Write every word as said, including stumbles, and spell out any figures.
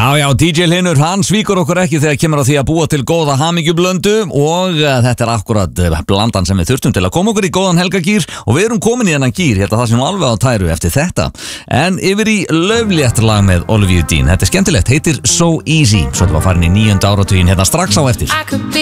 Já, já, D J Hlynur, hann svíkur okkur ekki þegar kemur á því að búa til góða hamingjublöndu og uh, þetta er akkurat uh, blandan sem við þurftum til að koma okkur í góðan helgagýr og við erum komin í hennan gýr, hérna það sem alveg á tæru eftir þetta. En yfir í lauflétt lag með Olivia Dean, þetta er skemmtilegt, heitir So Easy, svo þetta var farin í níunda áratugin hérna strax á eftir.